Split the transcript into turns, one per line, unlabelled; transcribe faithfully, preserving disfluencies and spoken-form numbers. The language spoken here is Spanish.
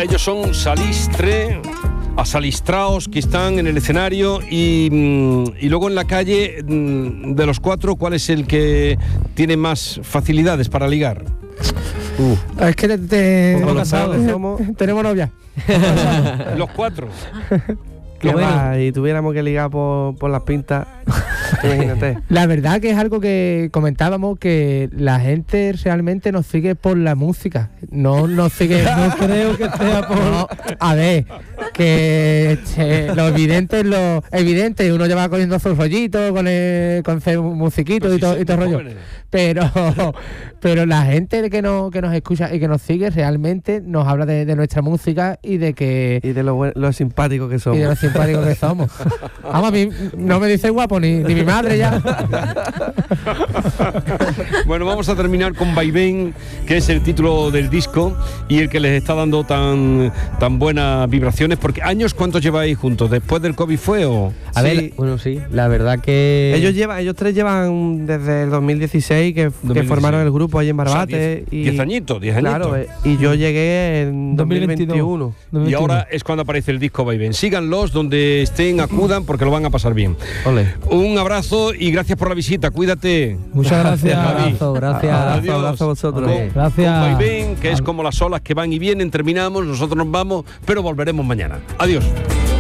Ellos son Salistre, asalistraos, que están en el escenario y, y luego en la calle, de los cuatro, ¿cuál es el que tiene más facilidades para ligar?
Uh. Es que te, te,
Como casados somos.
Tenemos novia.
Los cuatro.
Que va, y tuviéramos que ligar por, por las pintas, imagínate.
La verdad que es algo que comentábamos, que la gente realmente nos sigue por la música, no nos sigue, no creo que sea por... No, a ver, que este, lo evidente es lo evidente, uno ya va cogiendo sus rollitos con el, con ese musiquito pues y todo, y todo rollo, pero pero la gente que nos, que nos escucha y que nos sigue realmente nos habla de, de nuestra música y de que...
Y de lo, buen, lo simpático que somos.
Y de lo simpático que somos. Vamos, a mí no me dice guapo ni, ni mi madre ya.
Bueno, vamos a terminar con Vaivén, que es el título del disco y el que les está dando tan, tan buenas vibraciones. Porque años, ¿cuántos lleváis juntos? ¿Después del COVID fue o...?
A
sí.
ver, bueno, sí, la verdad que...
Ellos llevan, ellos tres llevan desde el dos mil dieciséis que, dos mil dieciséis. Que formaron el grupo allí en Barbate.
O sea, diez,
y,
diez añitos, diez añitos.
Claro, eh, y yo llegué en dos mil veintiuno.
Y ahora es cuando aparece el disco Vaivén. Síganlos donde estén, acudan, porque lo van a pasar bien.
Olé.
Un abrazo y gracias por la visita. Cuídate.
Muchas gracias.
Un abrazo, gracias.
Adiós.
Abrazo a vosotros.
Con,
gracias.
Con Vaivén, que es como las olas que van y vienen. Terminamos, nosotros nos vamos, pero volveremos mañana. Adiós.